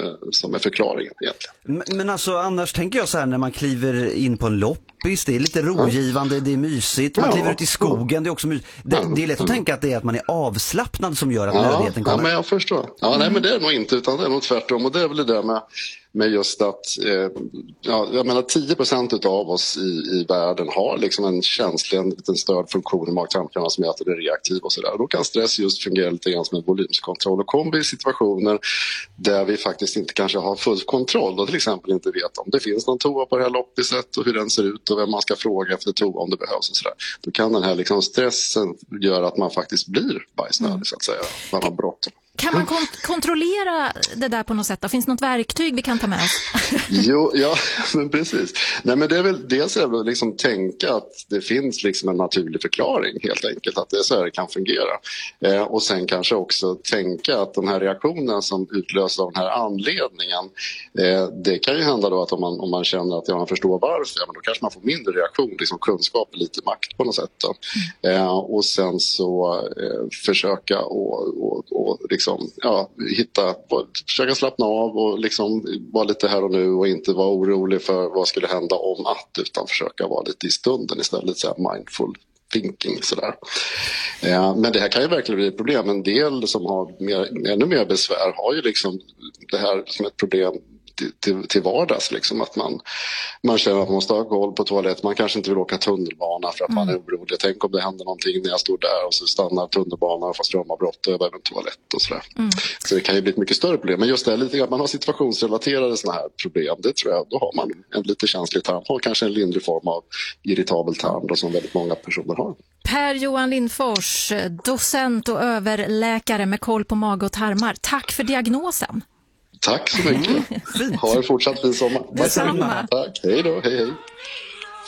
som är förklaringen egentligen. Men alltså annars tänker jag så här, när man kliver in på en loppis, det är lite rogivande, det är mysigt, man kliver ut i skogen, det är också mysigt. Det är lätt att tänka att det är att man är avslappnad som gör att nödigheten kommer. Ja, men jag förstår. Nej, men det är nog inte, utan det är nog tvärtom. Och det är väl det där med just att jag menar 10% av oss i världen har liksom en känslig, en liten störd funktion i magtarmkanalen som gör att det är reaktiv och sådär. Då kan stress just fungera lite grann som en volymskontroll, och kommer vi i situationer där vi faktiskt inte kanske har full kontroll och till exempel inte vet om det finns någon toa på det här loppiset och hur den ser ut och vem man ska fråga efter toa om det behövs och sådär. Då kan den här liksom stressen göra att man faktiskt blir bajsnödig så att säga. Man har bråttom. Kan man kontrollera det där på något sätt? Finns det något verktyg vi kan ta med oss? Jo, ja, men precis. Nej, men det är väl dels är det liksom tänka att det finns liksom en naturlig förklaring helt enkelt, att det är så här det kan fungera. Och sen kanske också tänka att de här reaktionerna som utlöser av den här anledningen, det kan ju hända då att om man känner att man förstår varför, men då kanske man får mindre reaktion, liksom kunskap och lite makt på något sätt då. Och sen så försöka och liksom, försöka slappna av och liksom vara lite här och nu och inte vara orolig för vad skulle hända om att, utan försöka vara lite i stunden istället, så här mindful thinking sådär. Men det här kan ju verkligen bli ett problem. En del som har ännu mer besvär har ju liksom det här som ett problem till vardags, liksom, att man känner att man måste ha koll på toalett. Man kanske inte vill åka tunnelbana för att man är orolig. Tänk om det händer någonting när jag står där och så stannar tunnelbanan och får strömavbrott och jag behöver en toalett och sådär. Så det kan ju bli ett mycket större problem. Men just det här, lite att man har situationsrelaterade såna här problem, det tror jag, då har man en lite känslig tarm. Har kanske en lindrig form av irritabel tarm då, som väldigt många personer har. Per-Johan Lindfors, docent och överläkare med koll på mage och tarmar. Tack för diagnosen. Tack så mycket. Ha en fortsatt fin sommar. Detsamma. Tack. Hej då. Hej.